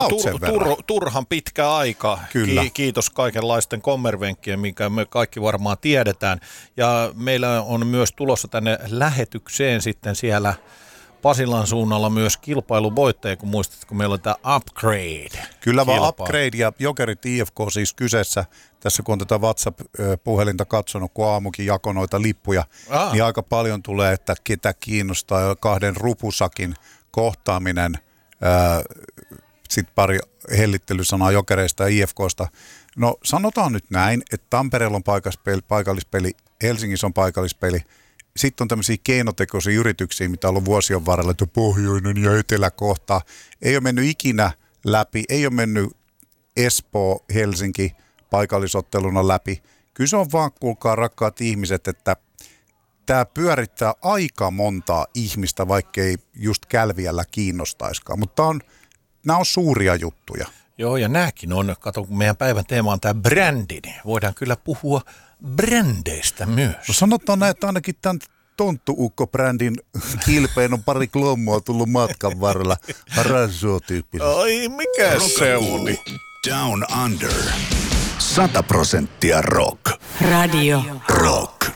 turhan pitkä aika. Kyllä. Kiitos kaikenlaisten kommervenkkien, minkä me kaikki varmaan tiedetään. Ja meillä on myös tulossa tänne lähetykseen sitten siellä Pasilan suunnalla myös kilpailuvoittaja, kun muistat, kun meillä on tämä Upgrade. Kyllä vaan Upgrade ja Jokerit IFK siis kyseessä. Tässä kun on tätä WhatsApp-puhelinta katsonut, kun aamukin jakoi noita lippuja, niin aika paljon tulee, että ketä kiinnostaa kahden rupusakin kohtaaminen. Sitten pari hellittelysanaa Jokereista ja IFKsta. No sanotaan nyt näin, että Tampereella on paikallispeli, Helsingissä on paikallispeli. Sitten on tämmöisiä keinotekoisia yrityksiä, mitä on ollut vuosien varrella, että pohjoinen ja etelä kohtaa. Ei ole mennyt ikinä läpi, ei ole mennyt Espoo, Helsinki paikallisotteluna läpi. Kyllä se on vaan, kuulkaa rakkaat ihmiset, että tämä pyörittää aika montaa ihmistä, vaikkei just Kälviällä kiinnostaiskaan. Mutta nämä on suuria juttuja. Joo, ja nämäkin on, kato, kun meidän päivän teema on tämä brändi, niin voidaan kyllä puhua brändeistä myös. No sanotaan näin, että ainakin tämän Tonttu-ukko-brändin kilpeen on pari klommua tullut matkan varrella. Razo-tyyppisesti. Ai, mikä se on? Down Under. 100% rock. Radio. Rock.